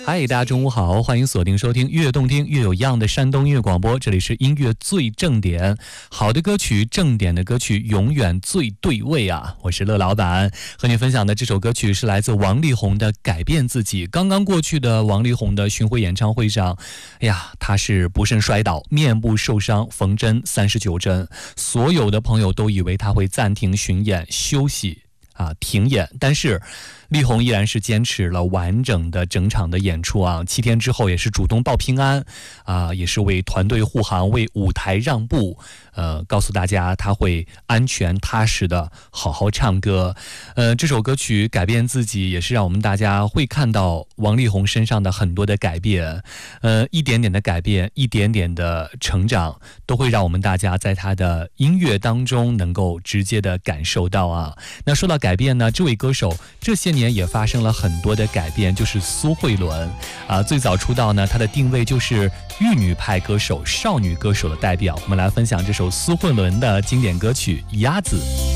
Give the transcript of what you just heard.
嗨，大家中午好，欢迎锁定收听越动听越有样的山东音乐广播，这里是音乐最正点，好的歌曲，正点的歌曲永远最对味啊！我是乐老板，和你分享的这首歌曲是来自王力宏的《改变自己》。刚刚过去的王力宏的巡回演唱会上，他是不慎摔倒，面部受伤，缝针39针，所有的朋友都以为他会暂停巡演休息停演，但是力宏依然是坚持了完整的整场的演出啊，7天之后也是主动报平安也是为团队护航，为舞台让步，告诉大家他会安全踏实的好好唱歌。这首歌曲改变自己，也是让我们大家会看到王力宏身上的很多的改变，一点点的改变，一点点的成长，都会让我们大家在他的音乐当中能够直接的感受到啊。那说到改变呢，这位歌手这些年也发生了很多的改变，就是苏慧伦最早出道呢，她的定位就是玉女派歌手、少女歌手的代表。我们来分享这首苏慧伦的经典歌曲《鸭子》。